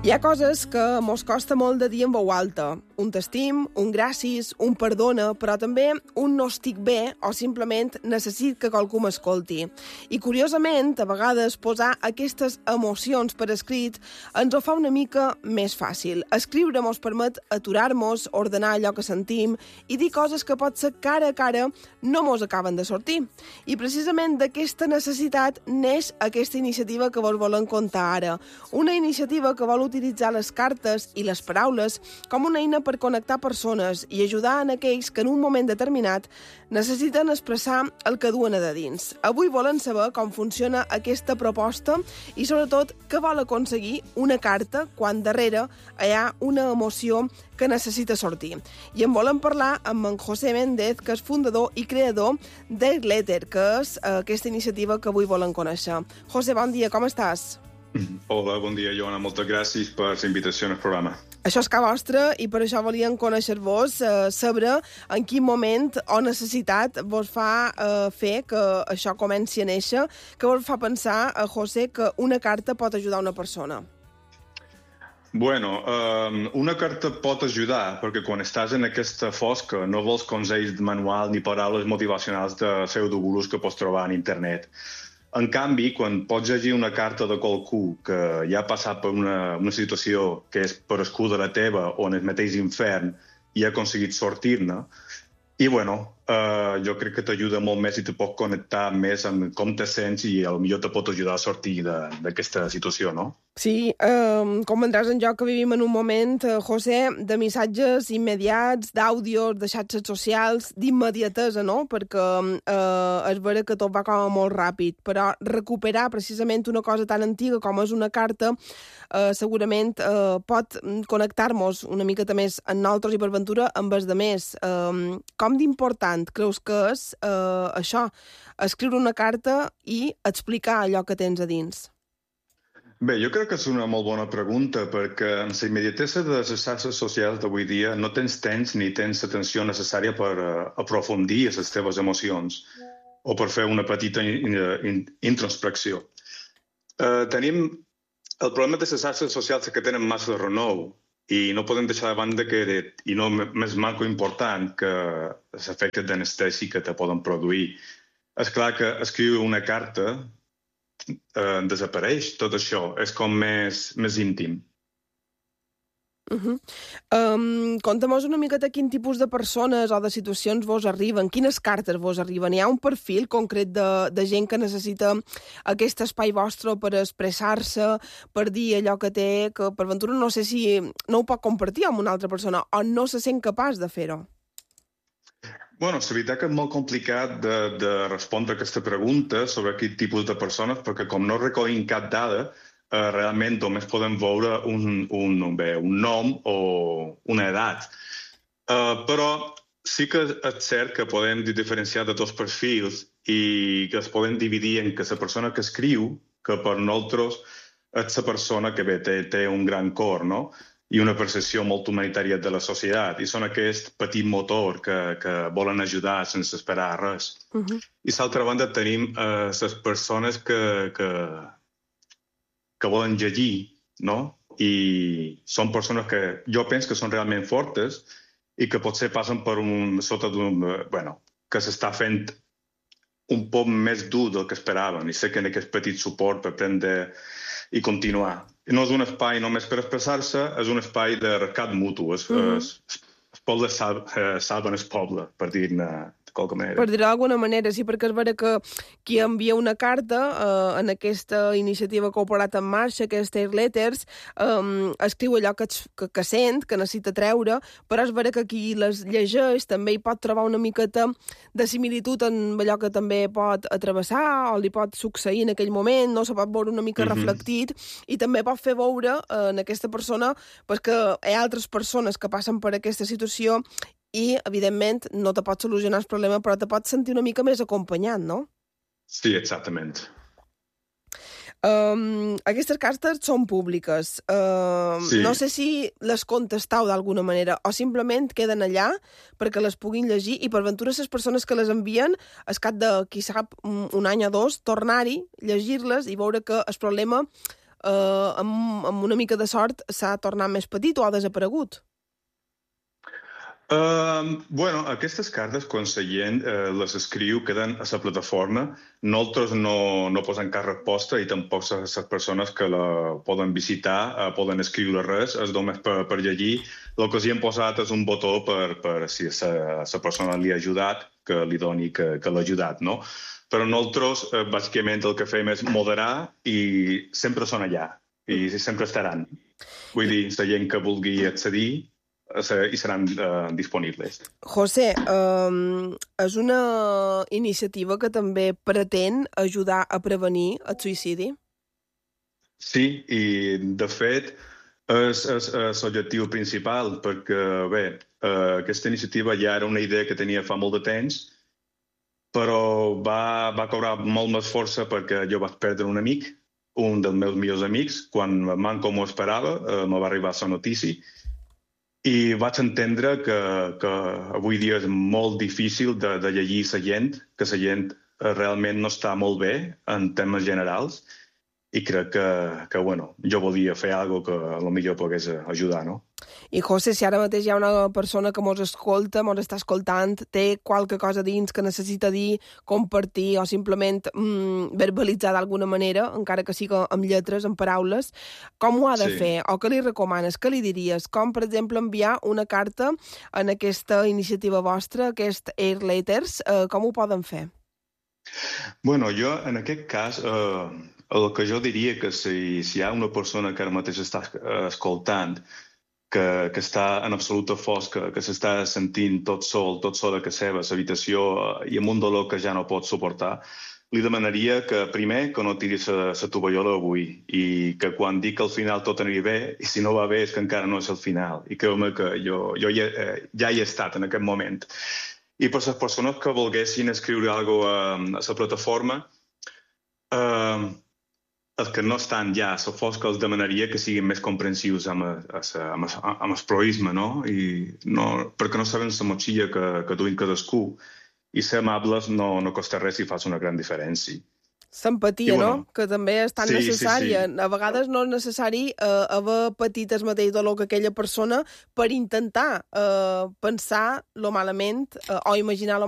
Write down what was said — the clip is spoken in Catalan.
Hi ha coses que mos costa molt de dir en veu alta. Un t'estim, un gràcies, un perdona, però també un no estic bé o simplement necessit que qualcú m'escolti. I curiosament, a vegades posar aquestes emocions per escrit ens ho fa una mica més fàcil. Escriure mos permet aturar-nos, ordenar allò que sentim i dir coses que potser cara a cara no mos acaben de sortir. I precisament d'aquesta necessitat neix aquesta iniciativa que vos volem contar ara. Una iniciativa que vol utilitzar les cartes i les paraules com una eina per connectar persones i ajudar en aquells que en un moment determinat necessiten expressar el que duen a de dins. Avui volen saber com funciona aquesta proposta i sobretot què vol aconseguir una carta quan darrere hi ha una emoció que necessita sortir. I en volem parlar amb en José Méndez, que és fundador i creador d'Airletter, que és aquesta iniciativa que avui volen conèixer. José, bon dia, com estàs? Hola, bon dia, Joana. Moltes gràcies per la invitació al programa. Això és ca vostra i per això volíem conèixer-vos, saber en quin moment o necessitat vos fa fer que això comenci a néixer, que vos fa pensar, José, que una carta pot ajudar una persona. Bueno, una carta pot ajudar, perquè quan estàs en aquesta fosca no vols consells de manual ni paraules motivacionals de pseudogurus que pots trobar en internet. En canvi, quan pots llegir una carta de qualcú que ja ha passat per una situació que és parescuda a la teva o en el mateix infern i ha aconseguit sortir-ne, i bueno, jo crec que t'ajuda molt més i te pot connectar més amb com te sents i potser te pot ajudar a sortir d'aquesta situació, no? Sí, comprendràs en jo que vivim en un moment, José, de missatges immediats, d'àudios, de xarxes socials, d'immediatesa, no? Perquè és vera que tot va com molt ràpid, però recuperar precisament una cosa tan antiga com és una carta segurament pot connectar-nos una miqueta més en nosaltres i per ventura amb els demés. Com d'important creus que és això, escriure una carta i explicar allò que tens a dins? Bé, jo crec que és una molt bona pregunta perquè amb la immediatesa de les xarxes socials d'avui dia no tens temps ni tens atenció necessària per aprofundir en les teves emocions o per fer una petita introspecció. Tenim el problema de les xarxes socials que tenen massa renou i no podem deixar de banda i no més manco important, que els efectes d'anestèsia que te poden produir. És clar que escriure una carta desapareix tot això, és com més íntim. Conta'm-nos una miqueta quin tipus de persones o de situacions vos arriben, quines cartes vos arriben. Hi ha un perfil concret de gent que necessita aquest espai vostre per expressar-se, per dir allò que té, que per ventura no sé si no ho pot compartir amb una altra persona o no se sent capaç de fer-ho? Bueno, la veritat que és molt complicat de respondre a aquesta pregunta sobre quin tipus de persones, perquè com no recollim cap dada, realment només podem veure un nom o una edat. Però sí que és cert que podem diferenciar de dos perfils i que es poden dividir en que la persona que escriu, que per nosaltres és la persona que té un gran cor, no? I una percepció molt humanitària de la societat, i són aquest petit motor que volen ajudar sense esperar res. I d'altra banda tenim les persones que volen llegir, no? I són persones que jo penso que són realment fortes i que potser passen per que s'està fent un poc més dur del que esperaven i cerquen aquest petit suport per prendre i continuar. No és un espai només per expressar-se, és un espai de rescat mutu. El poble salven el poble, per dir-ne de qualque manera. Per dir-ho d'alguna manera, sí, perquè és vera que qui envia una carta en aquesta iniciativa que heu posat en marxa, aquesta Airletters, escriu allò que sent, que necessita treure, però és vera que qui les llegeix també hi pot trobar una miqueta de similitud en allò que també pot atravessar o li pot succeir en aquell moment, no se pot veure una mica reflectit i també pot fer veure en aquesta persona que hi ha altres persones que passen per aquesta situació i, evidentment, no te pot solucionar el problema, però te pots sentir una mica més acompanyat, no? Sí, exactament. Aquestes cartes són públiques. Sí. No sé si les contestau d'alguna manera o simplement queden allà perquè les puguin llegir i per ventura les persones que les envien, al cap de, qui sap, un any o dos, tornar-hi, llegir-les i veure que el problema amb una mica de sort s'ha tornat més petit o ha desaparegut? Bueno, aquestes cartes, quan la gent les escriu, queden a la plataforma. Nosaltres no posem cap resposta i tampoc les persones que la poden visitar poden escriure res, és només per llegir. El que sí hem posat és un botó per si la persona li ha ajudat, que li doni que l'ha ajudat, no? Però nosaltres, bàsicament, el que fem és moderar i sempre són allà i sempre estaran. Vull dir, la gent que vulgui accedir i seran disponibles. José, és una iniciativa que també pretén ajudar a prevenir el suïcidi? Sí, i de fet és l'objectiu principal, perquè bé, aquesta iniciativa ja era una idea que tenia fa molt de temps, però va cobrar molt més força perquè jo vaig perdre un amic, un dels meus millors amics, quan manco m'ho esperava, me va arribar la notícia, i vaig entendre que avui dia és molt difícil de llegir la gent, que la gent realment no està molt bé en temes generals, i crec que bueno, jo volia fer alguna cosa que potser pogués ajudar, no? I José, si ara mateix hi ha una persona que mos escolta, mos està escoltant, té qualque cosa dins que necessita dir, compartir o simplement verbalitzar d'alguna manera, encara que sigui amb lletres, amb paraules, com ho ha de fer? O què li recomanes? Què li diries? Com, per exemple, enviar una carta en aquesta iniciativa vostra, aquest Air Letters, com ho poden fer? Bueno, jo en aquest cas el que jo diria que si hi ha una persona que ara mateix està escoltant que està en absoluta fosca, que s'està sentint tot sol a casa seva, a l'habitació, i amb un dolor que ja no pot suportar, li demanaria que primer que no tiri la tovallola avui i que quan dic que al final tot anirà bé, i si no va bé és que encara no és el final. I creu-me que jo ja hi he estat en aquest moment. I per les persones que volguessin escriure alguna cosa a la plataforma, els que no estan ja a la fosca els demanaria que siguin més comprensius amb el proisme, no? Perquè no saben la motxilla que duim cadascú. I ser amables no costa res i fa una gran diferència. L'empatia, no? Que també és tan necessària. Sí. A vegades no és necessari haver patit el mateix dolor que aquella persona per intentar pensar lo malament o imaginar lo